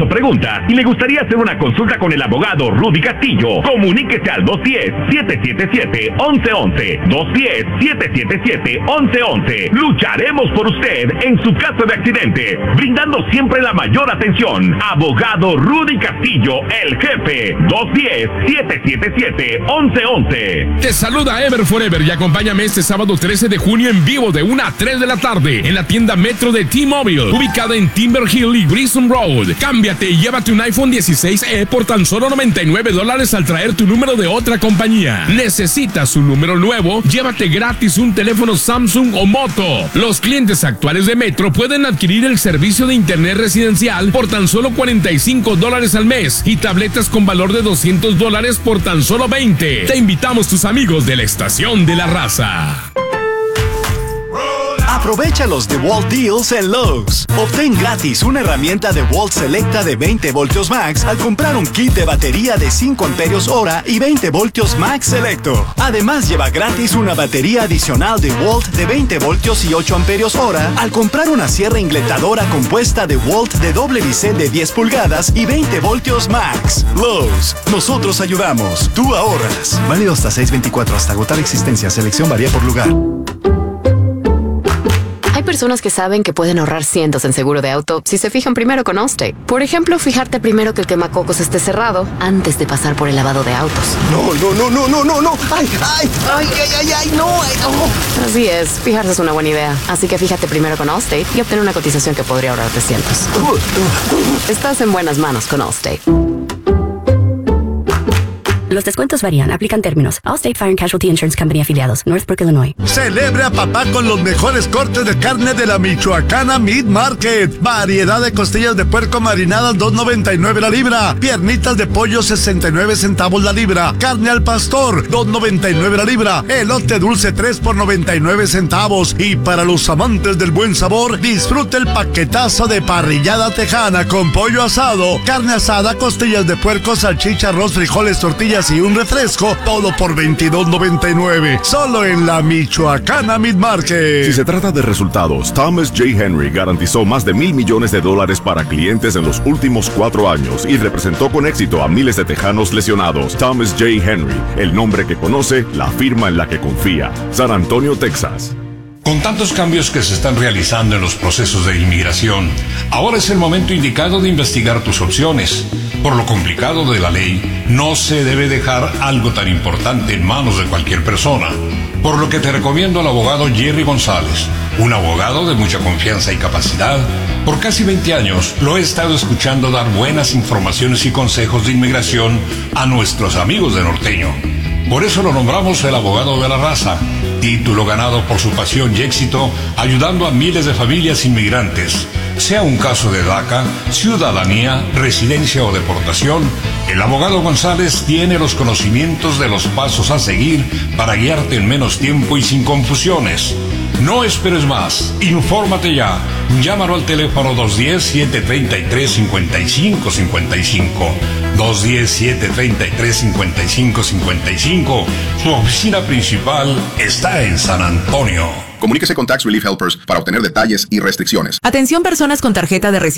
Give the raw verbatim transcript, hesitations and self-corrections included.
o preguntas y le gustaría hacer una consulta con el abogado Rudy Castillo, comuníquese al dos uno cero, siete siete siete, once once. dos uno cero, siete siete siete, once once. Lucharemos por usted en su caso de accidente, brindando siempre la mayor atención. Abogado Rudy Castillo, el jefe. dos uno cero, siete siete siete, once once. Te saluda Ever Forever y acompáñame este sábado trece de junio en vivo de una a tres de la tarde en la tienda Metro de T-Mobile, ubicada en Timber Hill y Grissom Road. Cámbiate y llévate un iPhone dieciséis E por tan solo noventa y nueve dólares al traer tu número de otra compañía. ¿Necesitas un número nuevo? Llévate gratis un teléfono Samsung o Moto. Los clientes actuales de Metro pueden adquirir el servicio de internet residencial por tan solo cuarenta y cinco dólares al mes y tabletas con valor de doscientos dólares por tan solo veinte. Te invitamos, tus amigos de la Estación de la Raza. Aprovecha los DeWalt Deals en Lowe's. Obtén gratis una herramienta DeWalt Selecta de veinte voltios Max al comprar un kit de batería de cinco amperios hora y veinte voltios Max Selecto. Además, lleva gratis una batería adicional DeWalt de veinte voltios y ocho amperios hora al comprar una sierra ingletadora compuesta DeWalt de doble bisel de diez pulgadas y veinte voltios Max. Lowe's, nosotros ayudamos, tú ahorras. Válido hasta seis veinticuatro, hasta agotar existencia. Selección varía por lugar. Hay personas que saben que pueden ahorrar cientos en seguro de auto si se fijan primero con Allstate. Por ejemplo, fijarte primero que el quemacocos esté cerrado antes de pasar por el lavado de autos. No, no, no, no, no, no, no. Ay, ay, ay, ay, ay, ay, no, ay, no. Así es, fijarse es una buena idea. Así que fíjate primero con Allstate y obtén una cotización que podría ahorrarte cientos. Estás en buenas manos con Allstate. Los descuentos varían, aplican términos. Allstate Fire and Casualty Insurance Company afiliados, Northbrook, Illinois. Celebre a papá con los mejores cortes de carne de la Michoacana Meat Market. Variedad de costillas de puerco marinadas, dos noventa y nueve la libra. Piernitas de pollo, sesenta y nueve centavos la libra. Carne al pastor, dos noventa y nueve la libra. Elote dulce, tres por noventa y nueve centavos. Y para los amantes del buen sabor, disfrute el paquetazo de parrillada tejana con pollo asado, carne asada, costillas de puerco, salchicha, arroz, frijoles, tortillas y un refresco, todo por veintidós noventa y nueve. Solo en la Michoacana Meat Market. Si se trata de resultados, Thomas J. Henry garantizó más de mil millones de dólares para clientes en los últimos cuatro años y representó con éxito a miles de tejanos lesionados. Thomas J. Henry, el nombre que conoce, la firma en la que confía. San Antonio, Texas. Con tantos cambios que se están realizando en los procesos de inmigración, ahora es el momento indicado de investigar tus opciones. Por lo complicado de la ley, no se debe dejar algo tan importante en manos de cualquier persona. Por lo que te recomiendo al abogado Jerry González, un abogado de mucha confianza y capacidad. Por casi veinte años lo he estado escuchando dar buenas informaciones y consejos de inmigración a nuestros amigos de Norteño. Por eso lo nombramos el abogado de la raza, título ganado por su pasión y éxito ayudando a miles de familias inmigrantes. Sea un caso de DACA, ciudadanía, residencia o deportación, el abogado González tiene los conocimientos de los pasos a seguir para guiarte en menos tiempo y sin confusiones. No esperes más, infórmate ya. Llámalo al teléfono dos uno cero, siete tres tres, cinco cinco cinco cinco. dos uno cero, siete tres tres, cinco cinco cinco cinco. Su oficina principal está en San Antonio. Comuníquese con Tax Relief Helpers para obtener detalles y restricciones. Atención, personas con tarjeta de residencia